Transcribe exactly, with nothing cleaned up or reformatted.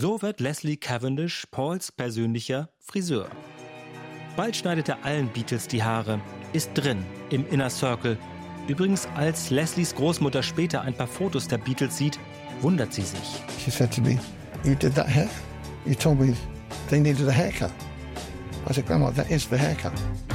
So wird Leslie Cavendish Pauls persönlicher Friseur. Bald schneidet er allen Beatles die Haare, ist drin im Inner Circle. Übrigens, als Leslies Großmutter später ein paar Fotos der Beatles sieht, wundert sie sich. She said to me, "You did that hair? You told me they needed a haircut." I said, "Grandma, that is the haircut."